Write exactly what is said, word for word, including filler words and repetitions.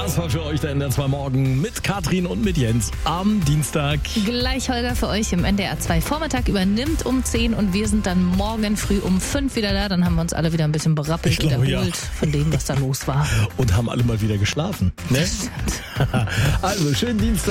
Das war für euch der N D R zwei Morgen mit Katrin und mit Jens am Dienstag. Gleich Holger für euch im N D R zwei Vormittag übernimmt um zehn und wir sind dann morgen früh um fünf wieder da. Dann haben wir uns alle wieder ein bisschen berappelt Ich glaube, und ja. erholt von dem, was da los war. Und haben alle mal wieder geschlafen. Ne? Also, schönen Dienstag.